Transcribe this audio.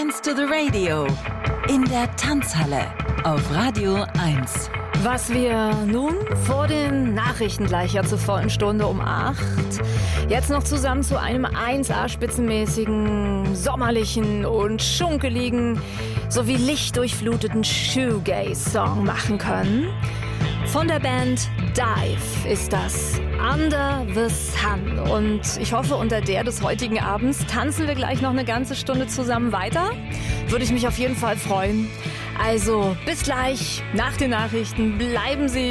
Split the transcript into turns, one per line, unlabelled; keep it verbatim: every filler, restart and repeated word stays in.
Dance to the Radio in der Tanzhalle auf Radio eins.
Was wir nun vor den Nachrichten gleich ja zur vollen Stunde um acht jetzt noch zusammen zu einem eins A spitzenmäßigen, sommerlichen und schunkeligen sowie lichtdurchfluteten Shoegaze-Song machen können. Von der Band Dive ist das Under the Sun. Und ich hoffe, unter der des heutigen Abends tanzen wir gleich noch eine ganze Stunde zusammen weiter. Würde ich mich auf jeden Fall freuen. Also bis gleich nach den Nachrichten. Bleiben Sie